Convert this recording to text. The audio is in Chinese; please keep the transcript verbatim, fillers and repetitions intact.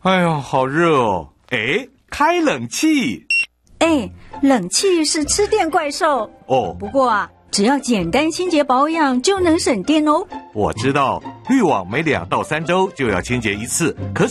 哎呀，好热哦！哎，开冷气。 哎，冷气是吃电怪兽哦。 不过啊，只要简单清洁保养就能省电哦。 我知道，滤网每两到三周就要清洁一次，可